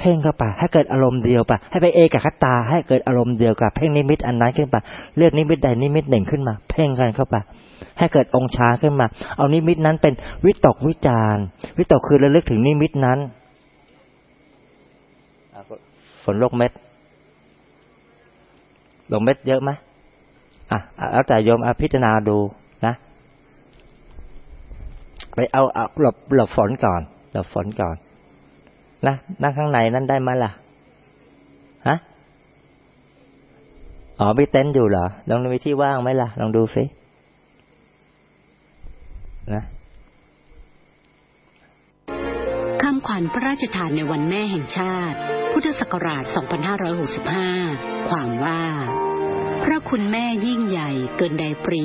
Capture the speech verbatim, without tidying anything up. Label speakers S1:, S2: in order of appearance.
S1: พ่งเข้าไปให้เกิดอารมณ์เดียวไปให้ไปเอกคตาให้เกิดอารมณ์เดียวกับเพ่งนิมิตอันนั้นขึ้นไปเลือกนิมิตใดนิมิตหนึ่งขึ้นมาเพ่งกันเข้าไปให้เกิดองค์ฌานขึ้นมาเอานิมิตนั้นเป็นวิตกวิจารวิตกคือระลึกถึงนิมิตนั้นฝนลงเม็ดลงเม็ดเยอะไหมอ่ะแล้วแต่โยมอพิจารณาดูนะไปเอาเอาหลบหลบฝนก่อนหลบฝนก่อนนะนั่งข้างในนั่นได้ไหมล่ะฮะอ๋อมีเต็นท์อยู่เหรอลองมีที่ว่างไหมล่ะลองดูสินะ
S2: คำขวัญพระราชทานในวันแม่แห่งชาติพุทธศักราชสองพันห้าร้อยหกสิบห้าความว่าพระคุณแม่ยิ่งใหญ่เกินใดปรี